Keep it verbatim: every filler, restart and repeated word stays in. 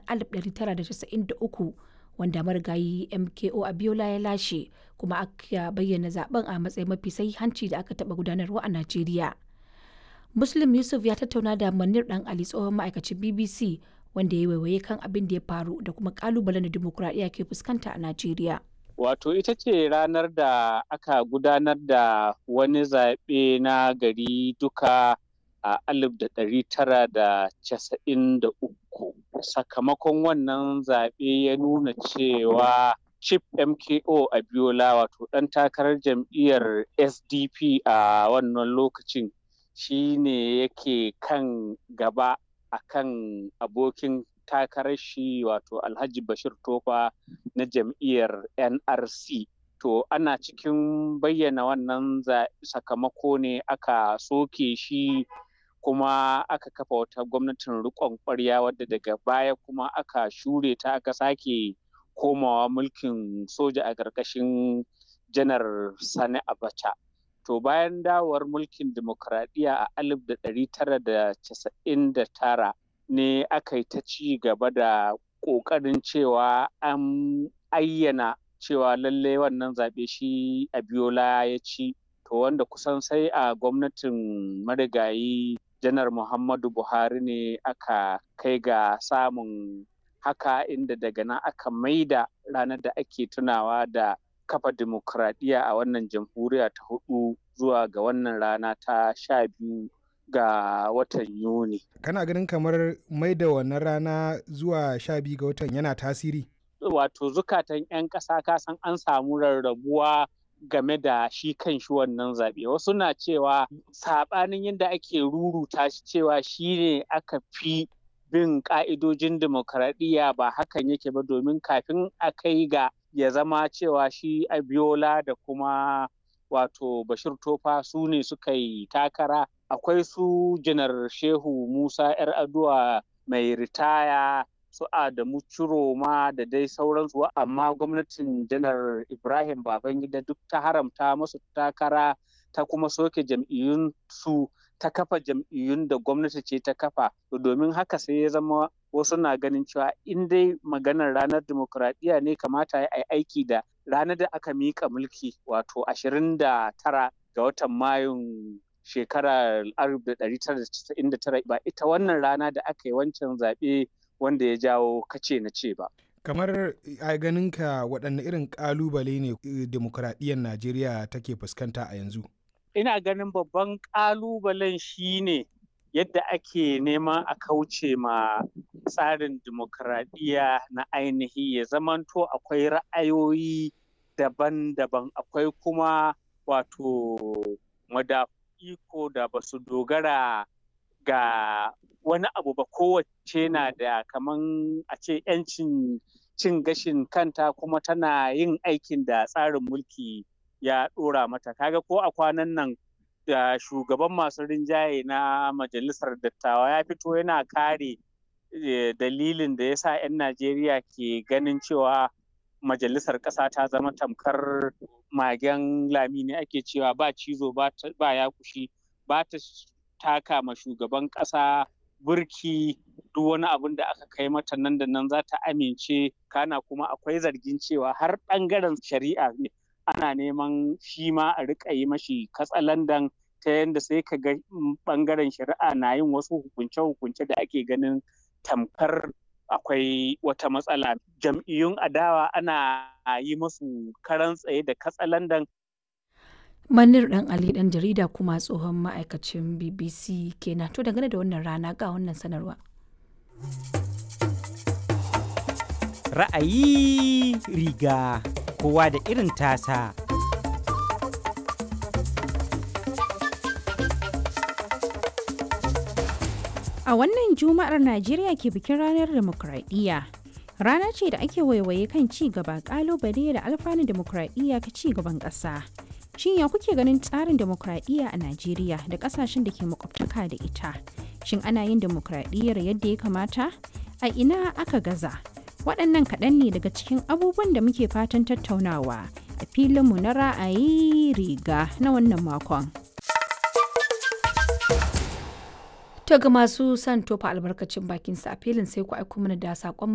alif ɗari tara da casa'in da uku wanda marigayi M K O Abiola ya lashe, kuma aka bayyana zaben a matsayin mafi sahihanci da aka taɓa gudanarwa a Najeriya. Muslim Yusuf ya tattauna da Manir Dan Ali, tsohon ma'aikacin B B C, wanda ya waiwaye kan abin da ya faru da kuma kalubalen da dimokuraɗiyya ke fuskanta a Najeriya. Wato ita ce ranar da aka gudanar da wani zaɓe na gari duka a alif da ɗari tara da casa'in da uku. Sakamakon wannan zaɓe ya nuna cewa Chief M K O Abiola, wato ɗan takarar jam'iyyar S D P a wannan lokacin, shi ne yake kan gaba a kan abokin takarar shi, wato Alhaji Bashir Tofa na jam'iyyar N R C. To ana cikin bayyana wannan sakamako ne aka soke shi, kuma aka kafa wata gwamnatin riƙon ƙwarya wadda daga baya kuma aka shure ta, aka sake komawa mulkin soja a ƙarƙashin Janar Sani Abacha. To bayan dawowar mulkin dimokuraɗiyya a alif da ɗari tara da casa'in da tara ne aka yi ta ci gaba da ƙoƙarin cewa an ayyana cewa lallai wannan zaɓe shi Abiola ya ci. To wanda kusan sai a gwamnatin marigayi Janar Muhammadu Buhari ne aka kai ga samun haka, inda daga nan aka maida ranar da ake tunawa da kafa dimokuraɗiyya a wannan jamhuriya ta hudu zuwa ga wannan rana ta sha biyu ga watan Yuni. Kana ganin kamar maida wannan rana zuwa sha biyu ga watan yana tasiri? Wato zukatan 'yan ƙasa kasan an samu rarrabuwa game da shi kan shi wannan zaɓe. Wasu na cewa saɓanin yadda ake ruruta shi cewa shi ne aka fi bin ƙa'idojin dimokuraɗiyya, ba hakan yake ba, domin kafin a kai ga ya zama cewa shi Abiola da kuma wato Bashir Tofa su ne suka yi takara. Akwai su Janar Shehu Musa 'yar Aduwa mai ritaya, su Adamu Ciroma da dai sauransu, amma gwamnatin Janar Ibrahim Babangida duk ta haramta masu takara, ta kuma soke jam'iyyun su, ta kafa jam'iyyun da gwamnati ce ta kafa. Domin haka sai ya zama wasu na ganin cewa in dai maganar ranar dimokuraɗiyya ne, kamata ya yi aiki da ranar da aka miƙa mulki, wato ashirin da tara ga watan Mayun shekarar alif da ɗari tara da casa'in da tara, ba ita wannan rana da aka yi wancan zaɓe wanda ya jawo kace na ce ba. Kamar a ganinka waɗanne irin ƙalubale ne dimokuraɗiyyar Najeriya take fuskanta a yanzu? Ina ganin babban ƙalubalen shi ne yadda ake neman a kauce ma tsarin dimokuraɗiyya na ainihi, ya zamanto akwai ra'ayoyi daban-daban, akwai kuma wato madafu iko da ba su dogara ga wani abu ba, kowace na da kaman a ce 'yancin cin gashin kanta, kuma tana yin aikin da tsarin mulki ya ɗora mata. Kaga ko a kwanan nan da shugaban masu rinjaye na majalisar dattawa ya fito yana kare dalilin da ya sa 'yan Najeriya ke ganin cewa majalisar ƙasa ta zama tamkar magen lami ne, ake cewa ba cizo ba ya kushi, ba ta taka ma shugaban ƙasa burki, duk wani abin da aka kai mata nan da nan za ta amince. Kana kuma akwai zargin cewa har ɓangaren shari'a ne ana neman shi ma a riƙa yi mashi katsalandan, ta yadda sai ka ga ɓangaren shari'a na yin wasu hukunce-hukunce da ake ganin tamkar akwai wata matsala. Jam'iyyun adawa ana yi musu karan tsaye da katsalandan. Manir Dan Ali, ɗan jarida kuma tsohon ma'aikacin B B C kenan. To dangane da wannan rana ga wannan sanarwa. Ra'ayi riga kowa da irin tasa. A wannan Juma'ar Najeriya ke bikin ranar dimokuraɗiyya. Rana ce da ake waiwaye kan ci gaba, ƙalubale da alfanun dimokuraɗiyya ga ci gaban ƙasa. Shin ya kuke ganin tsarin dimokuraɗiyya a Najeriya da ƙasashen da ke makwabtaka da ita? Shin ana yin dimokuraɗiyyar yadda ya kamata? A ina aka gaza? Waɗannan kaɗan ne daga cikin abubuwan da muke fatan tattaunawa a filinmu na ra'ayi riga na wannan makon. To ga masu son tofa albarkacin bakinsa a filin sai ku aiko mana da saƙon